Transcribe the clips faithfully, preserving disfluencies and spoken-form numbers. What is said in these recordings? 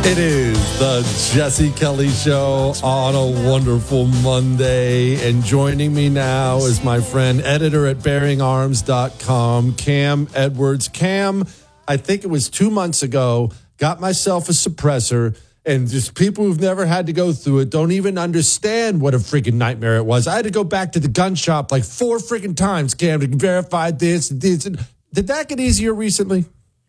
It is the Jesse Kelly Show on a wonderful Monday. And joining me now is my friend, editor at bearing arms dot com, Cam Edwards. Cam, I think it was two months ago, got myself a suppressor, and just people who've never had to go through it don't even understand what a freaking nightmare it was. I had to go back to the gun shop like four freaking times, Cam, to verify this and this. Did that get easier recently?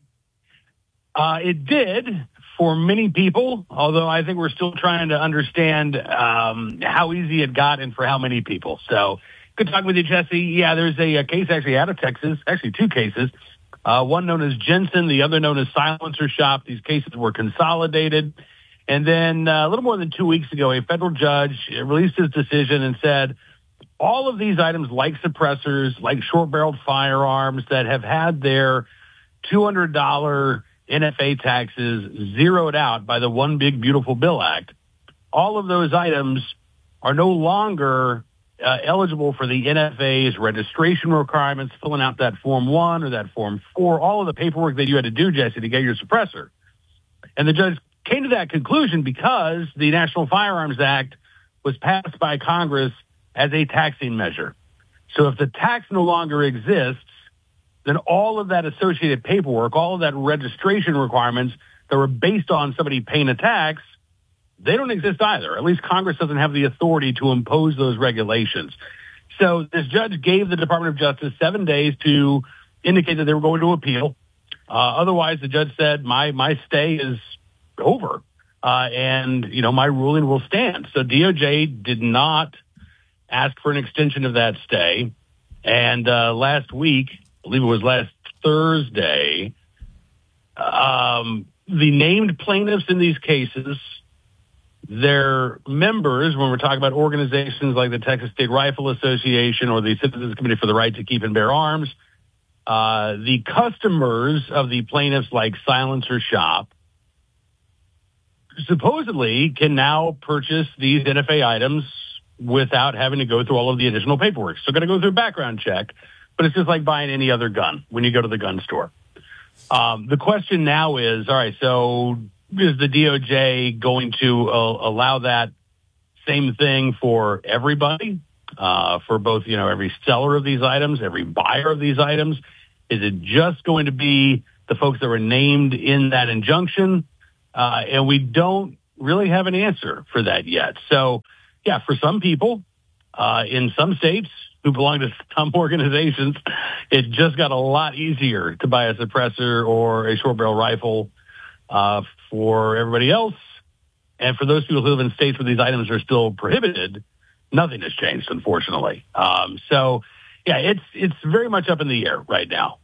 Uh, it did. For many people, although I think we're still trying to understand um, how easy it got and for how many people. So good talking with you, Jesse. Yeah, there's a, a case actually out of Texas, actually two cases, uh, one known as Jensen, the other known as Silencer Shop. These cases were consolidated. And then uh, a little more than two weeks ago, a federal judge released his decision and said all of these items like suppressors, like short-barreled firearms that have had their two hundred dollars N F A taxes zeroed out by the One Big Beautiful Bill Act, all of those items are no longer uh, eligible for the N F A's registration requirements, filling out that Form one or that Form four, all of the paperwork that you had to do, Jesse, to get your suppressor. And the judge came to that conclusion because the National Firearms Act was passed by Congress as a taxing measure. So if the tax no longer exists, then all of that associated paperwork, all of that registration requirements that were based on somebody paying a tax, they don't exist either. At least Congress doesn't have the authority to impose those regulations. So this judge gave the Department of Justice seven days to indicate that they were going to appeal. Uh, otherwise, the judge said, my my stay is over, uh, and, you know, my ruling will stand. So D O J did not ask for an extension of that stay. And uh, last week, I believe it was last Thursday, um, the named plaintiffs in these cases, their members, when we're talking about organizations like the Texas State Rifle Association or the Citizens Committee for the Right to Keep and Bear Arms, uh, the customers of the plaintiffs like Silencer Shop, supposedly can now purchase these N F A items without having to go through all of the additional paperwork. So going to go through a background check. But it's just like buying any other gun when you go to the gun store. Um, the question now is, all right, so is the D O J going to uh, allow that same thing for everybody, uh, for both, you know, every seller of these items, every buyer of these items? Is it just going to be the folks that were named in that injunction? Uh, and we don't really have an answer for that yet. So, yeah, for some people uh, in some states, who belong to some organizations, it just got a lot easier to buy a suppressor or a short barrel rifle. Uh, for everybody else, and for those people who live in states where these items are still prohibited, nothing has changed, unfortunately. Um, so, yeah, it's it's very much up in the air right now.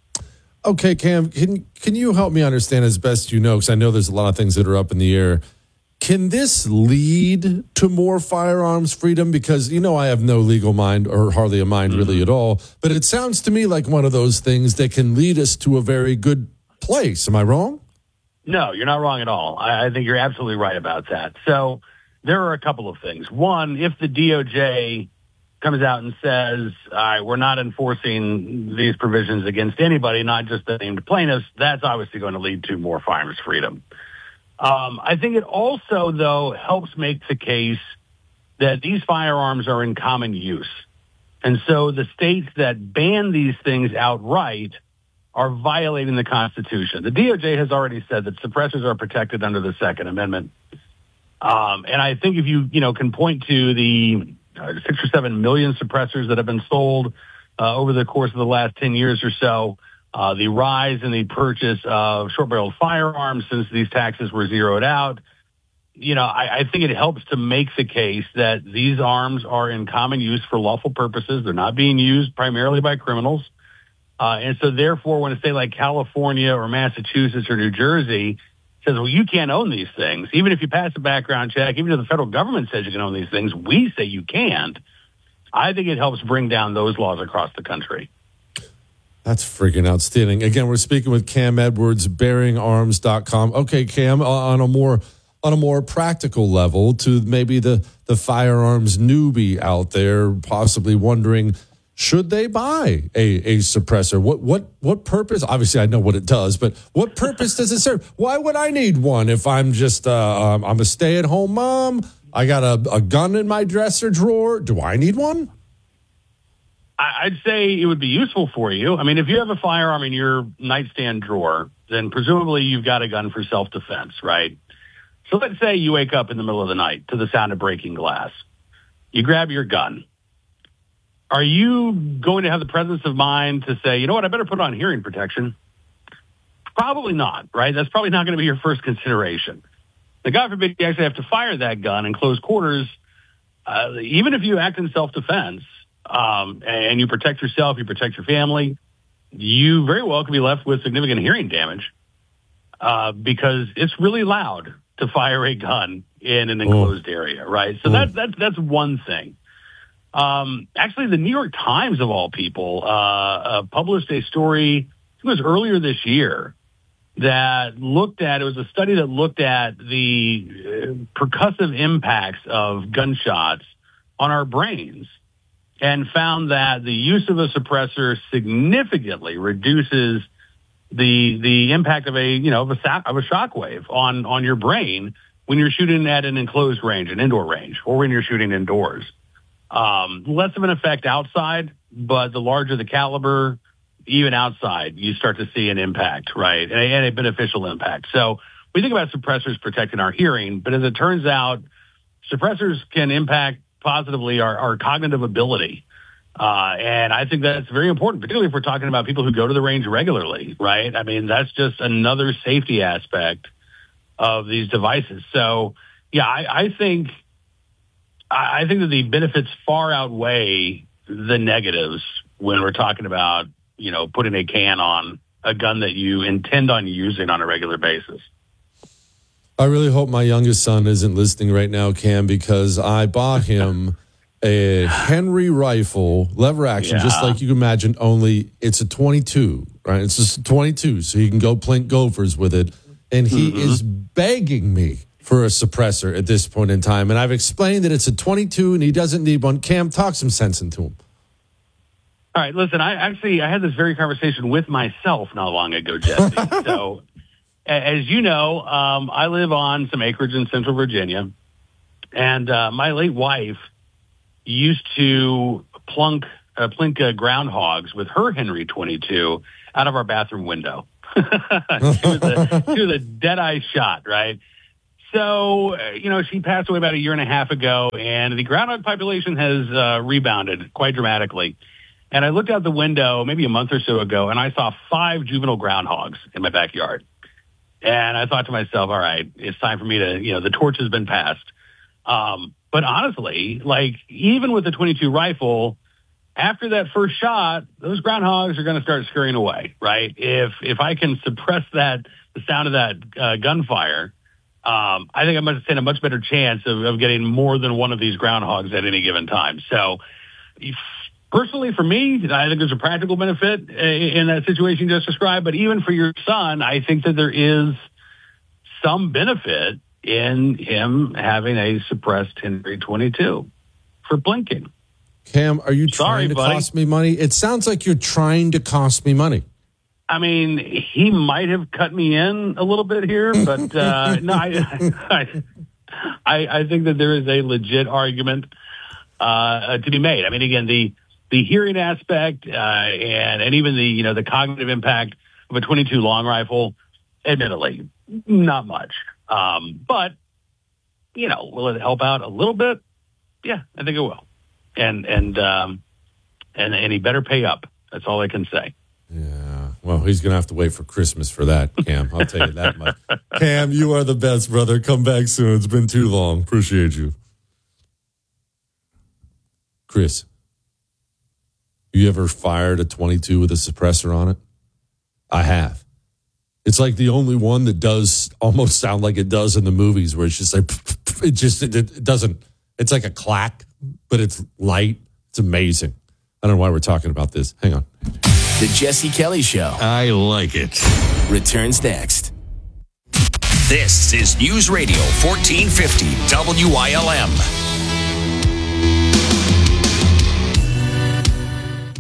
Okay, Cam, can can you help me understand as best you know, because I know there's a lot of things that are up in the air. Can this lead to more firearms freedom? Because, you know, I have no legal mind or hardly a mind mm-hmm. really at all. But it sounds to me like one of those things that can lead us to a very good place. Am I wrong? No, you're not wrong at all. I, I think you're absolutely right about that. So there are a couple of things. One, if the D O J comes out and says, all right, we're not enforcing these provisions against anybody, not just the named plaintiffs, that's obviously going to lead to more firearms freedom. Um, I think it also, though, helps make the case that these firearms are in common use. And so the states that ban these things outright are violating the Constitution. The D O J has already said that suppressors are protected under the Second Amendment. Um, and I think if you, you know, can point to the uh, six or seven million suppressors that have been sold uh, over the course of the last ten years or so, Uh, the rise in the purchase of short-barreled firearms since these taxes were zeroed out, you know, I, I think it helps to make the case that these arms are in common use for lawful purposes. They're not being used primarily by criminals. Uh, and so, therefore, when a state like California or Massachusetts or New Jersey says, well, you can't own these things, even if you pass a background check, even if the federal government says you can own these things, we say you can't. I think it helps bring down those laws across the country. That's freaking outstanding. Again, we're speaking with Cam Edwards, bearing arms dot com. Okay, Cam, on a more on a more practical level, to maybe the, the firearms newbie out there possibly wondering, should they buy a, a suppressor? What what what purpose? Obviously, I know what it does, but what purpose does it serve? Why would I need one if I'm just uh, um, I'm a stay-at-home mom? I got a, a gun in my dresser drawer. Do I need one? I'd say it would be useful for you. I mean, if you have a firearm in your nightstand drawer, then presumably you've got a gun for self-defense, right? So let's say you wake up in the middle of the night to the sound of breaking glass. You grab your gun. Are you going to have the presence of mind to say, you know what, I better put on hearing protection? Probably not, right? That's probably not going to be your first consideration. Now, God forbid you actually have to fire that gun in close quarters. Uh, even if you act in self-defense um, and you protect yourself, you protect your family, you very well could be left with significant hearing damage uh, because it's really loud to fire a gun in an enclosed oh. area, right? So oh. that, that, that's one thing. Um, actually, the New York Times, of all people, uh, uh, published a story, I think it was earlier this year, that looked at, it was a study that looked at the uh, percussive impacts of gunshots on our brains and found that the use of a suppressor significantly reduces the the impact of a, you know, of a, of a shockwave on, on your brain when you're shooting at an enclosed range, an indoor range, or when you're shooting indoors. Um, less of an effect outside, but the larger the caliber, even outside, you start to see an impact, right? And a, and a beneficial impact. So we think about suppressors protecting our hearing, but as it turns out, suppressors can impact positively our, our cognitive ability. Uh, and I think that's very important, particularly if we're talking about people who go to the range regularly, right? I mean, that's just another safety aspect of these devices. So, yeah, I, I think... I think that the benefits far outweigh the negatives when we're talking about, you know, putting a can on a gun that you intend on using on a regular basis. I really hope my youngest son isn't listening right now, Cam, because I bought him a Henry rifle, lever action, yeah. just like you can imagine, only it's a twenty-two, right? It's just a twenty-two, so he can go plink gophers with it. And he mm-hmm. is begging me for a suppressor at this point in time. And I've explained that it's a twenty-two and he doesn't need one. Cam, talk some sense into him. All right, listen, I actually, I had this very conversation with myself not long ago, Jesse. So as you know, um, I live on some acreage in Central Virginia, and uh, my late wife used to plunk, uh, plink uh, groundhogs with her Henry twenty-two out of our bathroom window. she, was a, she was a dead-eye shot, right? So, you know, she passed away about a year and a half ago, and the groundhog population has uh, rebounded quite dramatically. And I looked out the window maybe a month or so ago, and I saw five juvenile groundhogs in my backyard. And I thought to myself, all right, it's time for me to, you know, the torch has been passed. Um, but honestly, like, even with the twenty-two rifle, after that first shot, those groundhogs are going to start scurrying away, right? If if I can suppress that, the sound of that uh, gunfire, Um, I think I must stand a much better chance of, of getting more than one of these groundhogs at any given time. So, if, personally, for me, I think there's a practical benefit in that situation you just described. But even for your son, I think that there is some benefit in him having a suppressed Henry twenty-two for blinking. Cam, are you Sorry, trying to buddy. cost me money? It sounds like you're trying to cost me money. I mean, he might have cut me in a little bit here, but uh, no, I, I, I think that there is a legit argument uh, to be made. I mean, again, the the hearing aspect uh, and and even the you know the cognitive impact of a twenty-two long rifle, admittedly, not much. Um, but you know, will it help out a little bit? Yeah, I think it will. And and um, and and he better pay up. That's all I can say. Yeah. Well, he's going to have to wait for Christmas for that, Cam. I'll tell you that much. Cam, you are the best, brother. Come back soon. It's been too long. Appreciate you. Chris, you ever fired a twenty-two with a suppressor on it? I have. It's like the only one that does almost sound like it does in the movies, where it's just like, it just, it, it doesn't, it's like a clack, but it's light. It's amazing. I don't know why we're talking about this. Hang on. The Jesse Kelly Show. I like it. Returns next. This is News Radio fourteen fifty W I L M.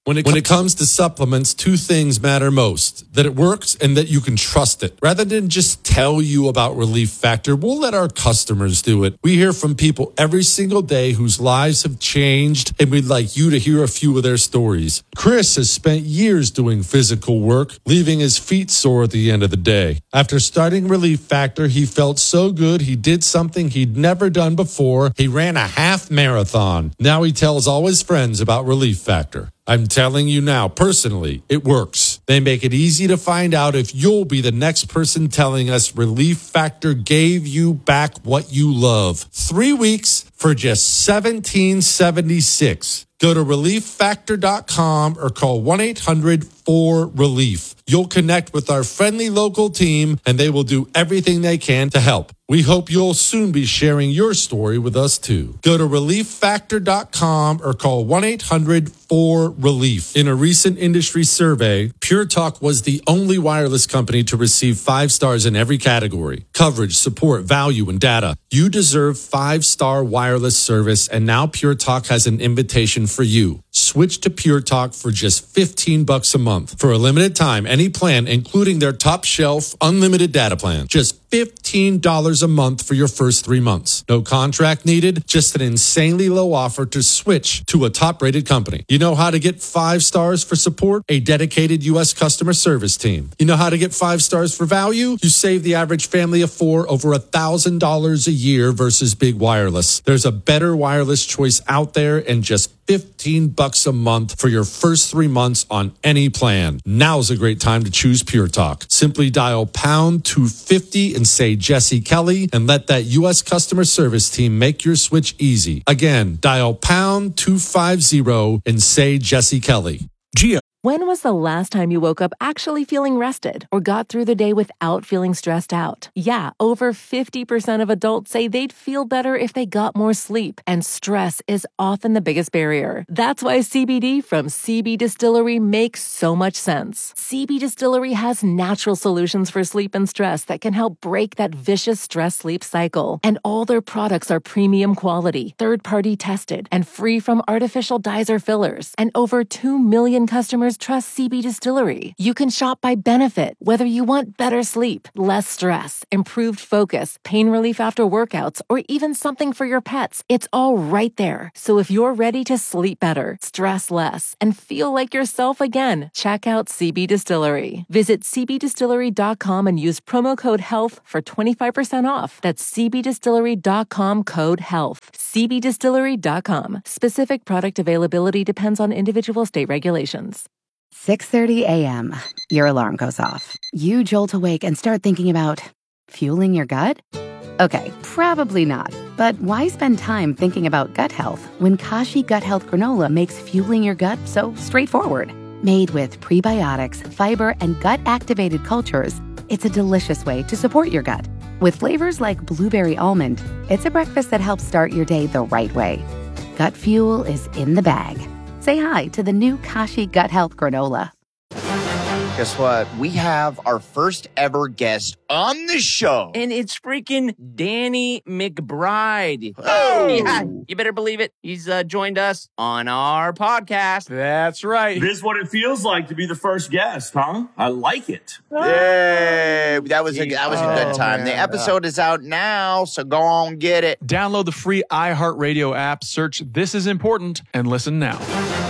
When it, when it comes to supplements, two things matter most: that it works and that you can trust it. Rather than just tell you about Relief Factor, we'll let our customers do it. We hear from people every single day whose lives have changed, and we'd like you to hear a few of their stories. Chris has spent years doing physical work, leaving his feet sore at the end of the day. After starting Relief Factor, he felt so good he did something he'd never done before. He ran a half marathon. Now he tells all his friends about Relief Factor. I'm telling you now, personally, it works. They make it easy to find out if you'll be the next person telling us Relief Factor gave you back what you love. Three weeks for just seventeen seventy-six. Go to relief factor dot com or call one eight hundred four relief. You'll connect with our friendly local team, and they will do everything they can to help. We hope you'll soon be sharing your story with us, too. Go to relief factor dot com or call one eight hundred four relief. In a recent industry survey, Pure Talk was the only wireless company to receive five stars in every category: coverage, support, value, and data. You deserve five-star wireless service, and now Pure Talk has an invitation for you. Switch to Pure Talk for just fifteen bucks a month. For a limited time, any plan, including their top shelf unlimited data plan. Just fifteen dollars a month for your first three months. No contract needed, just an insanely low offer to switch to a top-rated company. You know how to get five stars for support? A dedicated U S customer service team. You know how to get five stars for value? You save the average family of four over one thousand dollars a year versus big wireless. There's a better wireless choice out there, and just fifteen bucks a month for your first three months on any plan. Now's a great time to choose Pure Talk. Simply dial pound two fifty and say Jesse Kelly, and let that U S customer service team make your switch easy. Again, dial pound two fifty and say Jesse Kelly. Gia. When was the last time you woke up actually feeling rested or got through the day without feeling stressed out? Yeah, over fifty percent of adults say they'd feel better if they got more sleep, and stress is often the biggest barrier. That's why C B D from C B Distillery makes so much sense. C B Distillery has natural solutions for sleep and stress that can help break that vicious stress-sleep cycle. And all their products are premium quality, third-party tested, and free from artificial dyes or fillers. And over two million customers trust C B Distillery. You can shop by benefit, whether you want better sleep, less stress, improved focus, pain relief after workouts, or even something for your pets. It's all right there. So if you're ready to sleep better, stress less, and feel like yourself again, check out C B Distillery. Visit c b distillery dot com and use promo code HEALTH for twenty-five percent off. That's c b distillery dot com code HEALTH. c b distillery dot com. Specific product availability depends on individual state regulations. six thirty a.m. Your alarm goes off. You jolt awake and start thinking about fueling your gut? Okay, probably not. But why spend time thinking about gut health when Kashi Gut Health Granola makes fueling your gut so straightforward? Made with prebiotics, fiber, and gut-activated cultures, it's a delicious way to support your gut. With flavors like blueberry almond, it's a breakfast that helps start your day the right way. Gut fuel is in the bag. Say hi to the new Kashi Gut Health Granola. Guess what? We have our first ever guest on the show. And it's freaking Danny McBride. Oh! Yeah, you better believe it. He's uh, joined us on our podcast. That's right. This is what it feels like to be the first guest, huh? I like it. Yay! That was a, that was a good Oh, time. man. The episode is out now, so go on, get it. Download the free iHeartRadio app, search This Is Important, and listen now.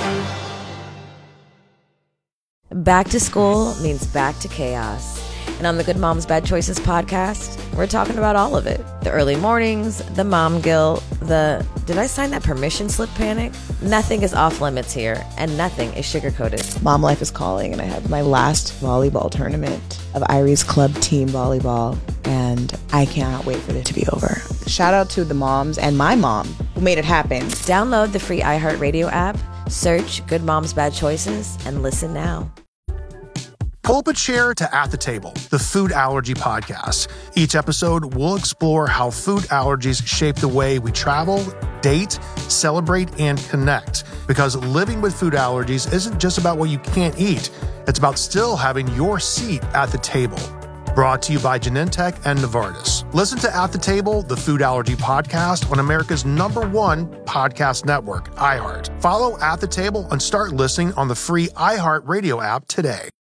Back to school means back to chaos. And on the Good Moms Bad Choices podcast, we're talking about all of it. The early mornings, the mom guilt, the did I sign that permission slip panic? Nothing is off limits here, and nothing is sugar-coated. Mom life is calling, and I have my last volleyball tournament of Irie's club team volleyball, and I cannot wait for it to be over. Shout out to the moms and my mom who made it happen. Download the free iHeartRadio app, search Good Moms Bad Choices, and listen now. Pull up a chair to At the Table, the food allergy podcast. Each episode, we'll explore how food allergies shape the way we travel, date, celebrate, and connect. Because living with food allergies isn't just about what you can't eat. It's about still having your seat at the table. Brought to you by Genentech and Novartis. Listen to At the Table, the Food Allergy Podcast on America's number one podcast network, iHeart. Follow At the Table and start listening on the free iHeart Radio app today.